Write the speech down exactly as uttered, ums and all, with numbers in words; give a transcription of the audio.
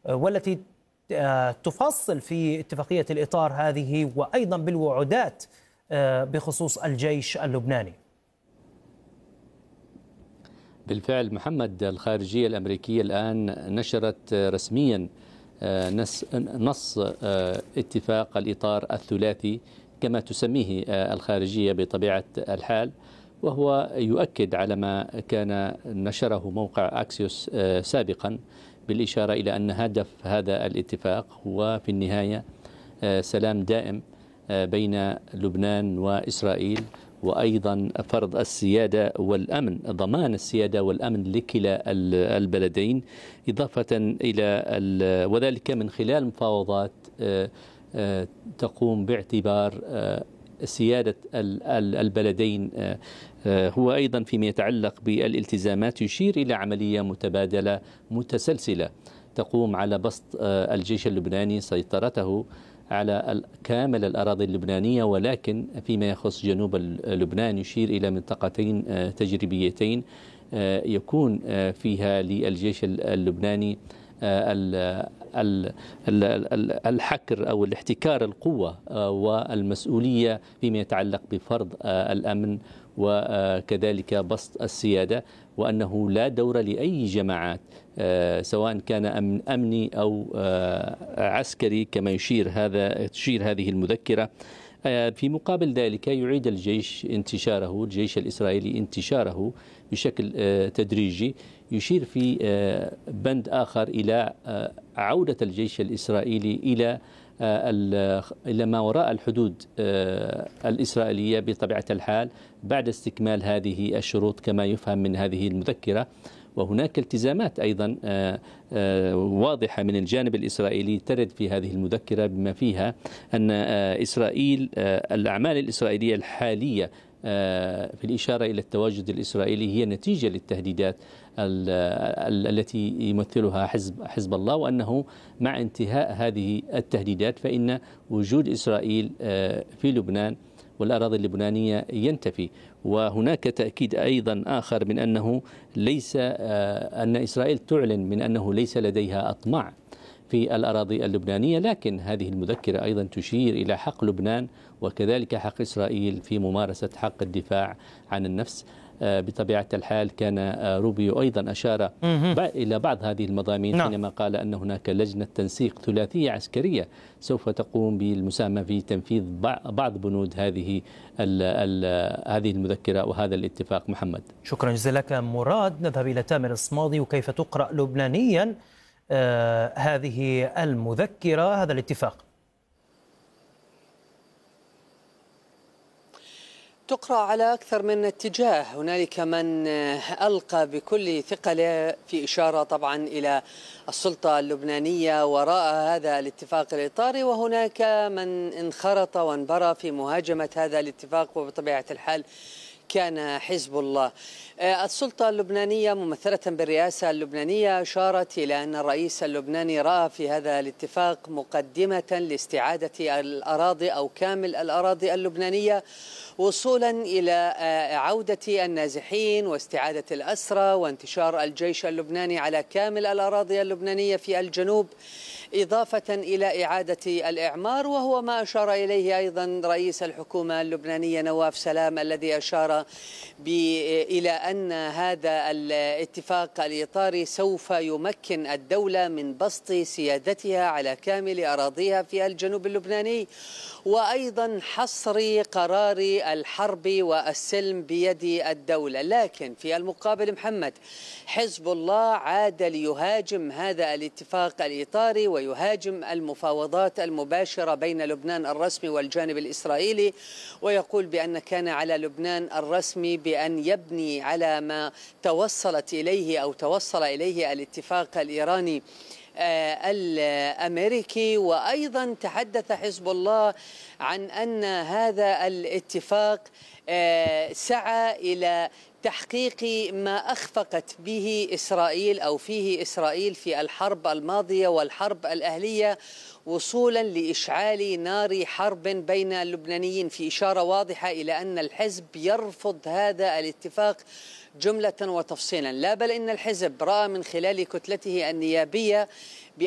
والتي تفصل في اتفاقية الإطار هذه وأيضا بالوعودات بخصوص الجيش اللبناني. بالفعل محمد، الخارجية الأمريكية الآن نشرت رسميا نص اتفاق الإطار الثلاثي كما تسميه الخارجية بطبيعة الحال، وهو يؤكد على ما كان نشره موقع أكسيوس سابقا بالإشارة إلى أن هدف هذا الاتفاق هو في النهاية سلام دائم بين لبنان وإسرائيل، وأيضا فرض السيادة والأمن، ضمان السيادة والأمن لكلا البلدين، إضافة إلى وذلك من خلال مفاوضات تقوم باعتبار سيادة البلدين. هو أيضا فيما يتعلق بالالتزامات يشير إلى عملية متبادلة متسلسلة تقوم على بسط الجيش اللبناني سيطرته على كامل الأراضي اللبنانية، ولكن فيما يخص جنوب لبنان يشير إلى منطقتين تجريبيتين يكون فيها للجيش اللبناني الحكر أو الاحتكار القوة والمسؤولية فيما يتعلق بفرض الأمن وكذلك بسط السيادة، وأنه لا دور لأي جماعات سواء كان أمني أو عسكري كما يشير هذا تشير هذه المذكرة. في مقابل ذلك يعيد الجيش انتشاره، الجيش الإسرائيلي انتشاره بشكل تدريجي، يشير في بند آخر إلى عودة الجيش الإسرائيلي إلى إلى ما وراء الحدود الإسرائيلية بطبيعة الحال بعد استكمال هذه الشروط كما يفهم من هذه المذكرة. وهناك التزامات أيضا واضحة من الجانب الإسرائيلي ترد في هذه المذكرة، بما فيها أن إسرائيل الأعمال الإسرائيلية الحالية في الإشارة إلى التواجد الإسرائيلي هي نتيجة للتهديدات التي يمثلها حزب حزب الله، وأنه مع انتهاء هذه التهديدات فإن وجود إسرائيل في لبنان والأراضي اللبنانية ينتفي. وهناك تأكيد أيضا آخر من أنه ليس أن إسرائيل تعلن من أنه ليس لديها أطماع في الأراضي اللبنانية، لكن هذه المذكرة أيضا تشير إلى حق لبنان وكذلك حق إسرائيل في ممارسة حق الدفاع عن النفس. بطبيعة الحال كان روبيو أيضا أشار إلى بعض هذه المضامين حينما قال أن هناك لجنة تنسيق ثلاثية عسكرية سوف تقوم بالمساهمة في تنفيذ بعض بنود هذه هذه المذكرة وهذا الاتفاق. محمد، شكرا جزيلا لك مراد. نذهب إلى تامر الصمادي، وكيف تقرأ لبنانيا آه هذه المذكرة، هذا الاتفاق؟ تقرأ على أكثر من اتجاه. هنالك من ألقى بكل ثقل في إشارة طبعا إلى السلطة اللبنانية وراء هذا الاتفاق الإطاري، وهناك من انخرط وانبرى في مهاجمة هذا الاتفاق، وبطبيعة الحال كان حزب الله. السلطة اللبنانية ممثلة بالرئاسة اللبنانية أشارت إلى أن الرئيس اللبناني رأى في هذا الاتفاق مقدمة لاستعادة الأراضي أو كامل الأراضي اللبنانية، وصولا إلى عودة النازحين واستعادة الأسرى وانتشار الجيش اللبناني على كامل الأراضي اللبنانية في الجنوب، إضافة إلى إعادة الإعمار، وهو ما أشار إليه أيضا رئيس الحكومة اللبنانية نواف سلام، الذي أشار إلى أن هذا الاتفاق الإطاري سوف يمكن الدولة من بسط سيادتها على كامل أراضيها في الجنوب اللبناني، وأيضا حصر قرار الحرب والسلم بيد الدولة. لكن في المقابل محمد، حزب الله عاد ليهاجم هذا الاتفاق الإطاري ويهاجم المفاوضات المباشرة بين لبنان الرسمي والجانب الإسرائيلي، ويقول بأن كان على لبنان الرسمي بأن يبني على ما توصلت إليه أو توصل إليه الاتفاق الإيراني الأمريكي. وأيضا تحدث حزب الله عن أن هذا الاتفاق سعى إلى تحقيق ما أخفقت به إسرائيل أو فيه إسرائيل في الحرب الماضية والحرب الأهلية، وصولا لإشعال نار حرب بين اللبنانيين، في إشارة واضحة إلى أن الحزب يرفض هذا الاتفاق جملة وتفصيلا. لا بل إن الحزب رأى من خلال كتلته النيابية